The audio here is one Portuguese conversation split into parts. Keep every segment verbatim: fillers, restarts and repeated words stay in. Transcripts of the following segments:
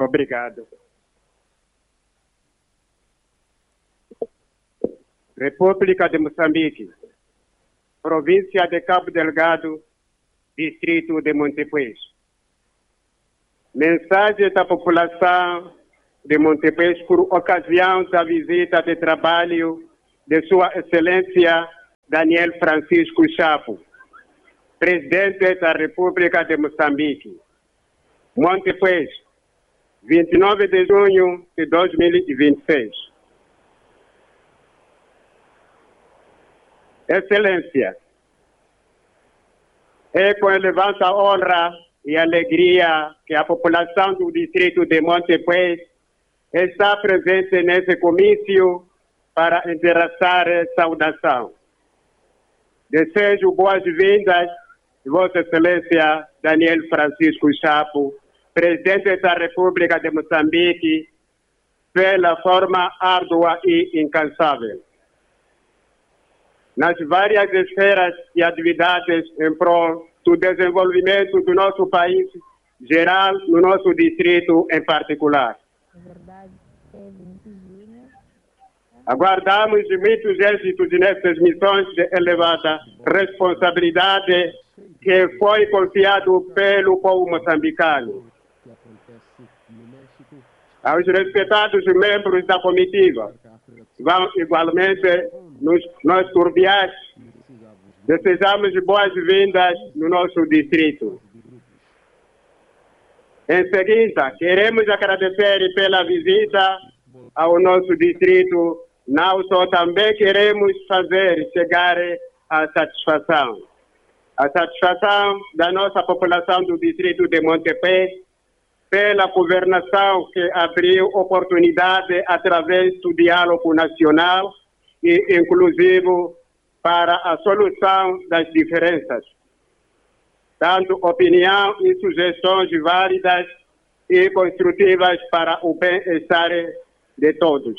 Obrigado. República de Moçambique, província de Cabo Delgado, distrito de Montepuez. Mensagem da população de Montepuez por ocasião da visita de trabalho de Sua Excelência Daniel Francisco Chapo, Presidente da República de Moçambique. Montepuez, vinte e nove de junho de dois mil e vinte e seis. Excelência, é com elevada honra e alegria que a população do distrito de Montepuez está presente nesse comício para endereçar saudação. Desejo boas-vindas, Vossa Excelência Daniel Francisco Chapo, Presidente da República de Moçambique, pela forma árdua e incansável nas várias esferas e atividades em prol do desenvolvimento do nosso país geral, no nosso distrito em particular. Aguardamos muitos êxitos nessas missões de elevada responsabilidade que foi confiado pelo povo moçambicano. Aos respeitados membros da comitiva, vão igualmente nos, nós cordiais desejamos boas-vindas no nosso distrito. Em seguida, queremos agradecer pela visita ao nosso distrito. Não só também queremos fazer chegar a satisfação. A satisfação da nossa população do distrito de Montepuez pela governação que abriu oportunidade através do diálogo nacional e inclusivo para a solução das diferenças, dando opinião e sugestões válidas e construtivas para o bem-estar de todos.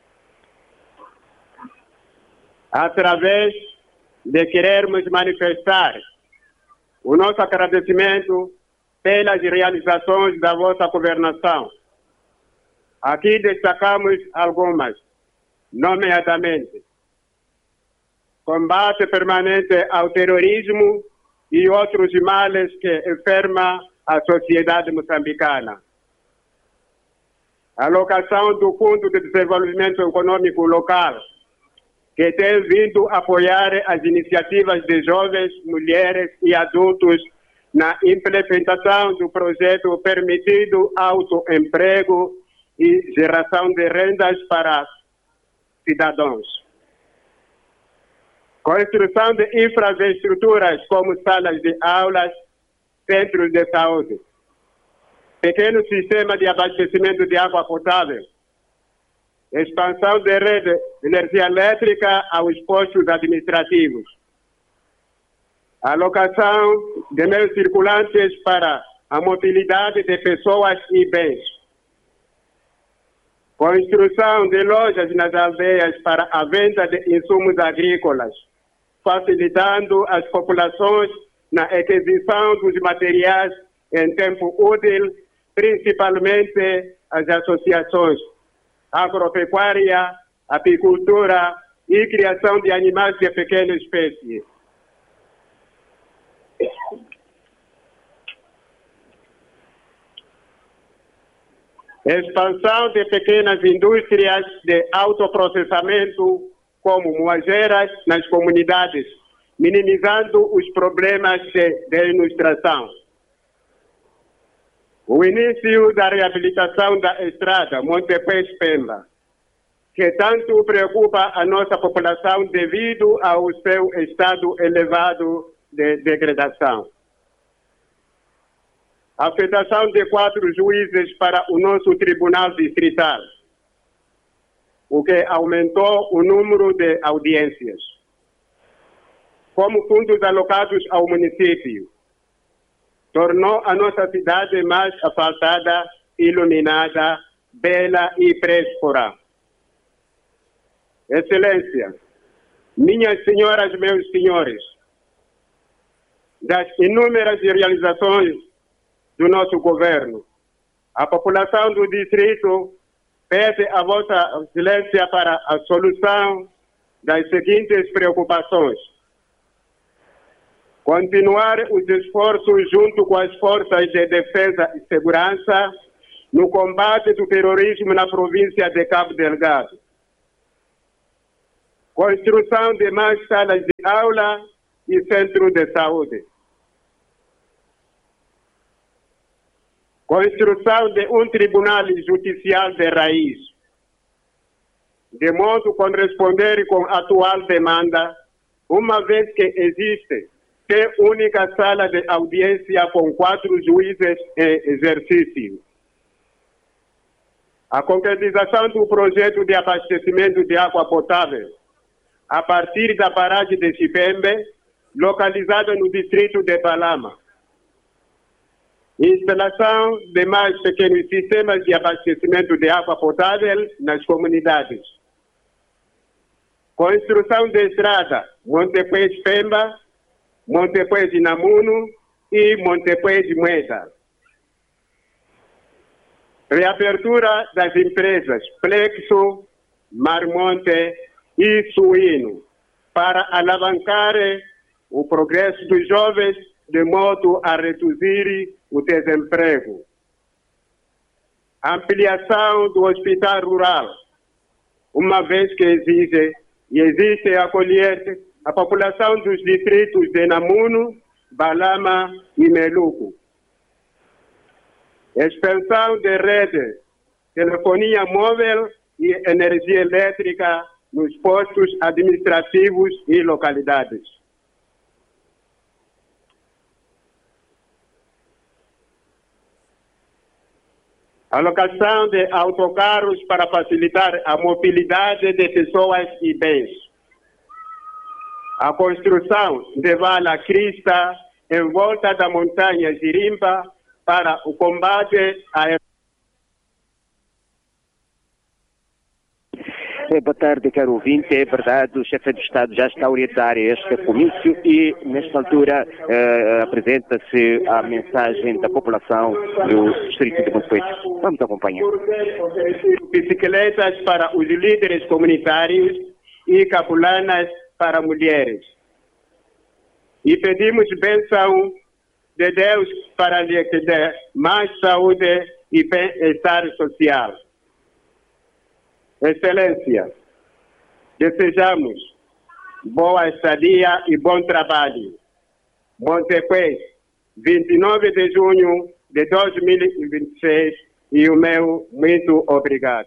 Através de querermos manifestar o nosso agradecimento pelas realizações da vossa governação. Aqui destacamos algumas, nomeadamente combate permanente ao terrorismo e outros males que enfermam a sociedade moçambicana. Alocação do Fundo de Desenvolvimento Econômico Local, que tem vindo apoiar as iniciativas de jovens, mulheres e adultos na implementação do projeto permitido autoemprego e geração de rendas para cidadãos. Construção de infraestruturas como salas de aulas, centros de saúde, pequeno sistema de abastecimento de água potável, expansão de rede de energia elétrica aos postos administrativos, alocação de meios circulantes para a mobilidade de pessoas e bens, construção de lojas nas aldeias para a venda de insumos agrícolas, facilitando as populações na aquisição dos materiais em tempo útil, principalmente as associações agropecuária, apicultura e criação de animais de pequena espécie. Expansão de pequenas indústrias de autoprocessamento como moageiras nas comunidades, minimizando os problemas de denutrição. O início da reabilitação da estrada Montepuez-Pemba, que tanto preocupa a nossa população devido ao seu estado elevado de degradação. A afetação de quatro juízes para o nosso Tribunal Distrital, o que aumentou o número de audiências. Como fundos alocados ao município, tornou a nossa cidade mais asfaltada, iluminada, bela e próspera. Excelência, minhas senhoras e meus senhores, das inúmeras realizações do nosso governo, A população do distrito pede a vossa excelência para a solução das seguintes preocupações. Continuar os esforços junto com as forças de defesa e segurança no combate do terrorismo na província de Cabo Delgado. Construção de mais salas de aula e centros de saúde. Construção de um tribunal judicial de raiz, de modo a corresponder com a atual demanda, uma vez que existe ter única sala de audiência com quatro juízes em exercício. A concretização do projeto de abastecimento de água potável a partir da barragem de Chipembe, localizada no distrito de Balama. Instalação de mais pequenos sistemas de abastecimento de água potável nas comunidades. Construção de estrada Montepuez-Pemba, Montepuez-Namuno e Montepuez-Moeda. Reabertura das empresas Plexo, Marmonte e Suíno para alavancar o progresso dos jovens de modo a reduzir o desemprego. Ampliação do hospital rural, uma vez que exige e existe acolher a população dos distritos de Namuno, Balama e Meluco. Expansão de rede, telefonia móvel e energia elétrica nos postos administrativos e localidades. Alocação de autocarros para facilitar a mobilidade de pessoas e bens. A construção de vala crista em volta da montanha Girimba para o combate à... Boa tarde, caro ouvinte. É verdade, o chefe de Estado já está a orientar este comício e, nesta altura, eh, apresenta-se a mensagem da população do distrito de Montepuez. Vamos acompanhar. Bicicletas para os líderes comunitários e capulanas para mulheres. E pedimos bênção de Deus para lhe dar mais saúde e bem-estar social. Excelência, desejamos boa estadia e bom trabalho. Montepuez, vinte e nove de junho de dois mil e vinte e seis, e o meu muito obrigado.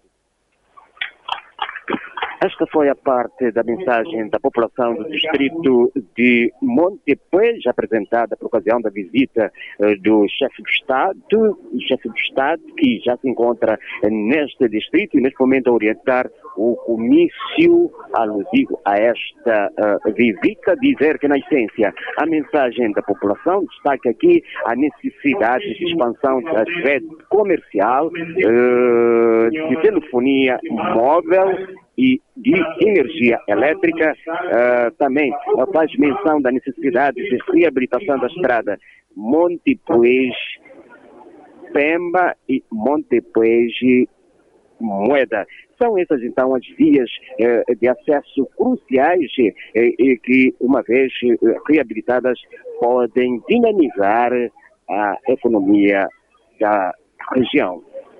Esta foi a parte da mensagem da população do distrito de Montepuez, apresentada por ocasião da visita uh, do chefe do Estado, o chefe do Estado que já se encontra uh, neste distrito e neste momento a orientar o comício alusivo a esta uh, visita, dizer que na essência a mensagem da população destaca aqui a necessidade de expansão da rede comercial, uh, de telefonia móvel e de energia elétrica. Uh, também uh, faz menção da necessidade de reabilitação da estrada Montepuez Pemba e Montepuez Moeda. São essas então as vias uh, de acesso cruciais e uh, uh, que, uma vez uh, reabilitadas, podem dinamizar a economia da região.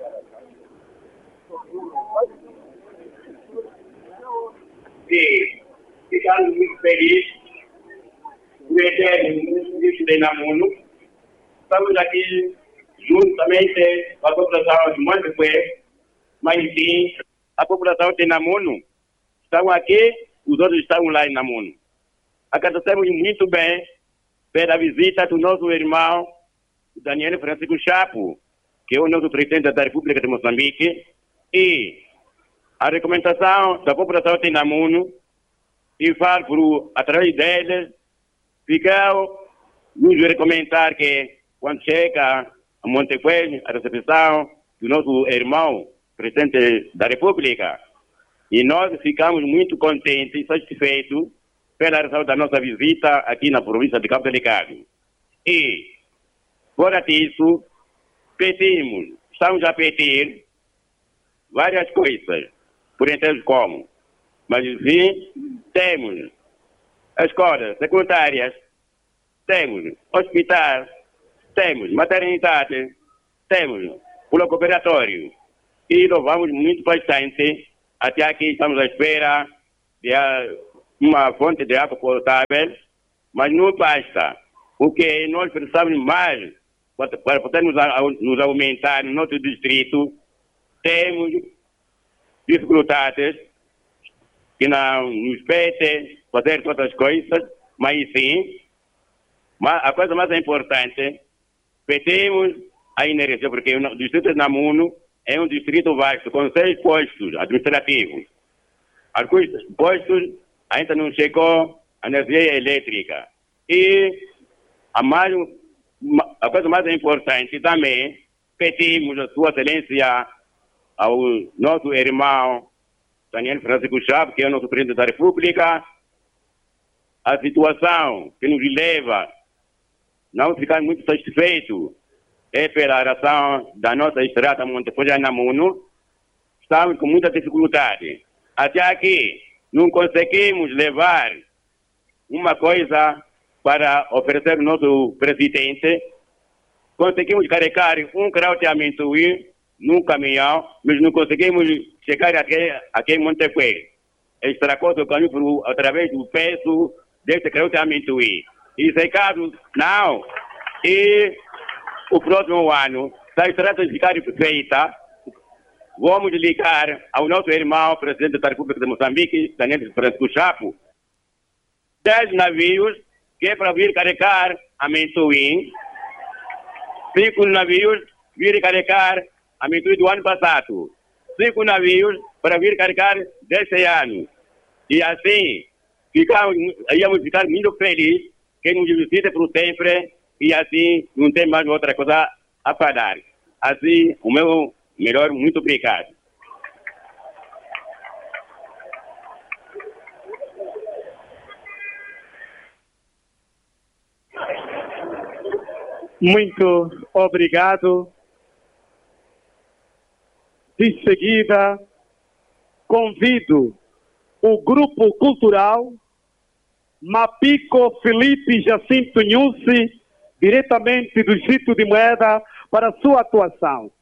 E ficamos muito felizes o eterno de Namuno. Estamos aqui juntamente com a população de Montepuez, mas sim, a população de Namuno estão aqui, os outros estão lá em Namuno. Agradecemos muito bem pela visita do nosso irmão Daniel Francisco Chapo, que é o nosso presidente da República de Moçambique, e a recomendação da população de Namuno, e falo por, através deles, ficam nos recomendar que quando chega a Montepuez, a recepção do nosso irmão, presidente da República, e nós ficamos muito contentes e satisfeitos pela razão da nossa visita aqui na província de Cabo Delgado. E, fora disso, pedimos estamos a pedir várias coisas, por entender como. Mas, sim, temos escolas secundárias, temos hospitais, temos maternidade, temos polo cooperatório. E louvamos muito bastante, até aqui estamos à espera de uma fonte de água potável, mas não basta. O que nós precisamos mais para podermos nos aumentar no nosso distrito, temos dificuldades que não nos permitem fazer todas as coisas, mas sim, a coisa mais importante, pedimos a energia, porque o distrito de Namuno é um distrito vasto, com seis postos administrativos. Alguns postos ainda não chegou a energia elétrica. E a, mais, a coisa mais importante também, pedimos a Sua Excelência ao nosso irmão Daniel Francisco Chaves, que é o nosso presidente da República, a situação que nos leva a não ficar muito satisfeitos é pela razão da nossa estrada Montefolha-Namuno. Estamos com muita dificuldade. Até aqui não conseguimos levar uma coisa para oferecer ao nosso presidente. Conseguimos carregar um grau de amendoim num caminhão, mas não conseguimos chegar aqui, aqui em Montefolha. Estragou o caminho por, através do peso desse grau de amendoim. E se caso não, e o próximo ano, se a estrada ficar feita, vamos ligar ao nosso irmão, presidente da República de Moçambique, Daniel Francisco Chaves, dez navios que é para vir carregar amendoim, cinco navios vir carregar amendoim do ano passado, cinco navios para vir carregar deste ano. E assim, ficamos, íamos ficar muito felizes que nos visite por sempre e assim não tem mais outra coisa a falar. Assim, o meu melhor, muito obrigado. Muito obrigado. De seguida, convido o Grupo Cultural Mapico Felipe Jacinto Nhusi, diretamente do Distrito de Moeda, para sua atuação.